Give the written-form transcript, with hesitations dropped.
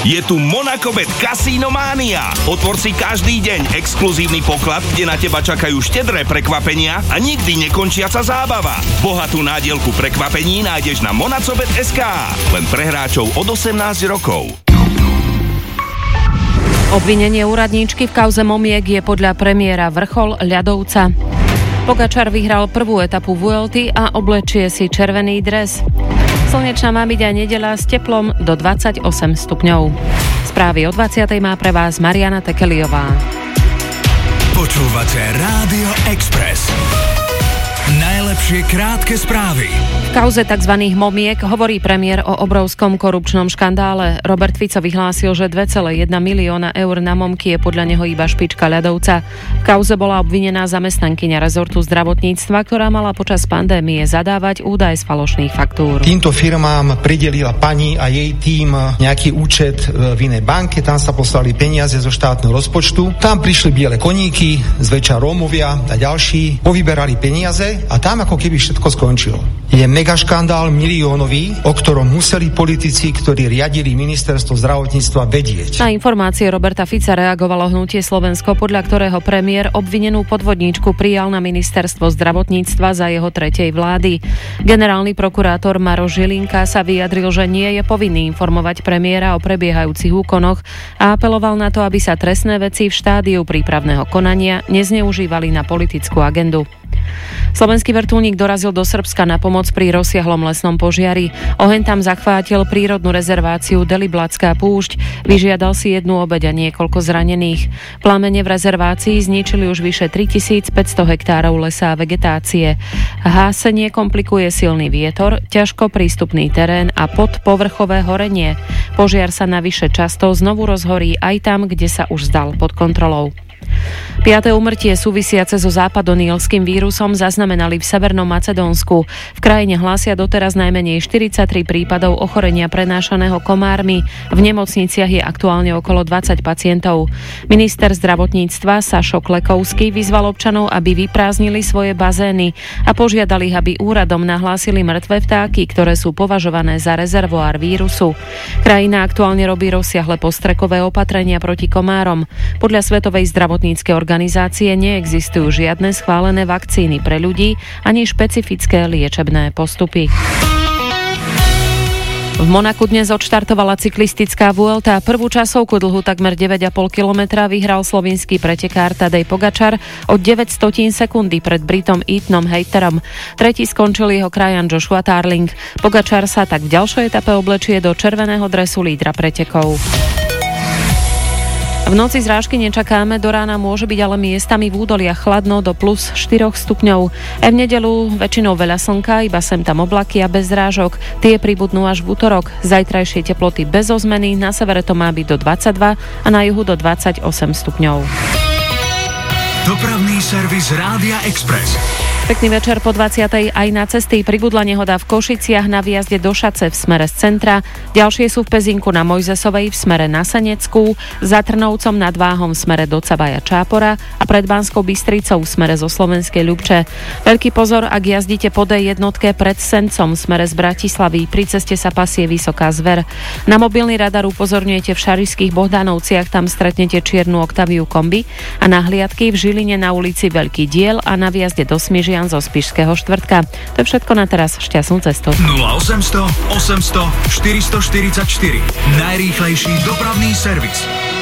Je tu Monacobet Casino Mania. Otvor si každý deň exkluzívny poklad, kde na teba čakajú štedré prekvapenia a nikdy nekončiaca zábava. Bohatú nádielku prekvapení nájdeš na monacobet.sk. Len pre hráčov od 18 rokov. Obvinenie úradníčky v kauze momiek je podľa premiéra vrchol ľadovca. Pogačar vyhral prvú etapu Vuelty a oblečie si červený dres. Slnečná má byť aj nedeľa s teplom do 28 stupňov. Správy o 20. má pre vás Mariana Tekeliová. Počúvate Rádio Express. Najlepšie krátke správy. V kauze tzv. Momiek hovorí premiér o obrovskom korupčnom škandále. Robert Fico vyhlásil, že 2,1 milióna eur na momky je podľa neho iba špička ľadovca. V kauze bola obvinená zamestnankyňa rezortu zdravotníctva, ktorá mala počas pandémie zadávať údaj z falošných faktúr. Týmto firmám pridelila pani a jej tím nejaký účet v inej banke, tam sa poslali peniaze zo štátneho rozpočtu. Tam prišli biele koníky, zväčša Rómovia a ďalší, povyberali peniaze a tam ako keby všetko skončilo. Je mega škandál miliónový, o ktorom museli politici, ktorí riadili ministerstvo zdravotníctva, vedieť. Na informácie Roberta Fica reagovalo Hnutie Slovensko, podľa ktorého premiér obvinenú podvodníčku prijal na ministerstvo zdravotníctva za jeho tretej vlády. Generálny prokurátor Maroš Žilinka sa vyjadril, že nie je povinný informovať premiéra o prebiehajúcich úkonoch a apeloval na to, aby sa trestné veci v štádiu prípravného konania nezneužívali na politickú agendu. Slovenský vrtuľník dorazil do Srbska na pomoc pri rozsiahlom lesnom požiari. Oheň tam zachvátil prírodnú rezerváciu Deliblatská púšť, vyžiadal si jednu obeť a niekoľko zranených. Plamene v rezervácii zničili už vyše 3500 hektárov lesa a vegetácie. Hásenie komplikuje silný vietor, ťažko prístupný terén a podpovrchové horenie. Požiar sa navyše často znovu rozhorí aj tam, kde sa už zdal pod kontrolou. 5. úmrtie súvisiace so západonílskym vírusom zaznamenali v Severnom Macedónsku. V krajine hlásia doteraz najmenej 43 prípadov ochorenia prenášaného komármi. V nemocniciach je aktuálne okolo 20 pacientov. Minister zdravotníctva Sašo Klekovský vyzval občanov, aby vyprázdnili svoje bazény a požiadali, aby úradom nahlásili mŕtve vtáky, ktoré sú považované za rezervoár vírusu. Krajina aktuálne robí rozsiahle postrekové opatrenia proti komárom. Podľa Svetovej zdravotníckej organizácie neexistujú žiadne schválené vakcíny pre ľudí ani špecifické liečebné postupy. V Monaku dnes odštartovala cyklistická Vuelta. Prvú časovku dlhú takmer 9,5 kilometra vyhral slovinský pretekár Tadej Pogačar o 900 sekundy pred Britom Ethanom Hayterom. Tretí skončil jeho krajan Joshua Tarling. Pogačar sa tak v ďalšej etape oblečie do červeného dresu lídra pretekov. V noci zrážky nečakáme, do rána môže byť ale miestami v údoliach chladno do plus 4 stupňov. Aj v nedeľu väčšinou veľa slnka, iba sem tam oblaky a bez zrážok. Tie pribudnú až v utorok. Zajtrajšie teploty bez ozmeny, na severe to má byť do 22 a na juhu do 28 stupňov. Dopravný servis Rádia Express. Pekný večer po 20. Aj na cesty pribudla nehoda v Košiciach na výjazde do Šace v smere z centra. Ďalšie sú v Pezinku na Mojzesovej v smere na Seneckú, za Trnovcom nad Váhom v smere do Cabaja Čápora a pred Banskou Bystricou v smere zo Slovenskej Ľubče. Veľký pozor, ak jazdíte po D1 pred Sencom v smere z Bratislavy. Pri ceste sa pasie vysoká zver. Na mobilný radar upozorňujete v Šarišských Bohdanovciach, tam stretnete čiernu Octaviu kombi a na hliadky v Žiline na ulici Veľký diel a na výjazde do Smižian zo Spišského štvrtka. To je všetko na teraz. Šťastnú cestu. 0800 800 444. Najrýchlejší dopravný servis.